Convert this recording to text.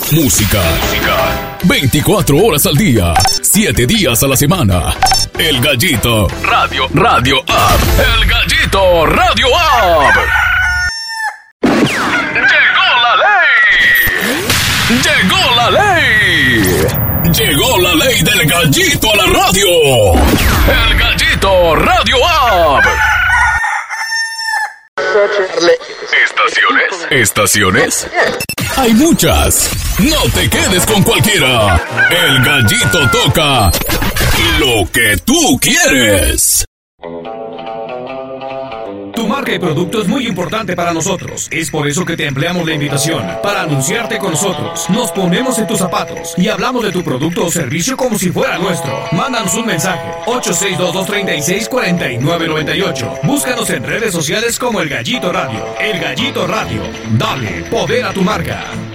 Música. 24 horas al día, 7 días a la semana. El Gallito Radio App. El Gallito Radio App. ¡Llegó la ley! ¡Llegó la ley! ¡Llegó la ley del Gallito a la radio! El Gallito Radio App. ¿Estaciones? Hay muchas. No te quedes con cualquiera. El Gallito toca lo que tú quieres. Tu marca y producto es muy importante para nosotros. Es por eso que te empleamos la invitación para anunciarte con nosotros. Nos ponemos en tus zapatos y hablamos de tu producto o servicio como si fuera nuestro. Mándanos un mensaje 8622364998. Búscanos en redes sociales como El Gallito Radio. El Gallito Radio. Dale poder a tu marca.